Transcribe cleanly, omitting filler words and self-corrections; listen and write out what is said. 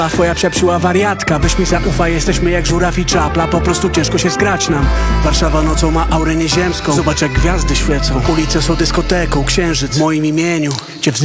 A twoja przeprzyła wariatka, weź mi zaufaj, jesteśmy jak żuraw i czapla. Po prostu ciężko się zgrać nam. Warszawa nocą ma aurę nieziemską. Zobacz jak gwiazdy świecą. Ulice są dyskoteką, księżyc w moim imieniu cię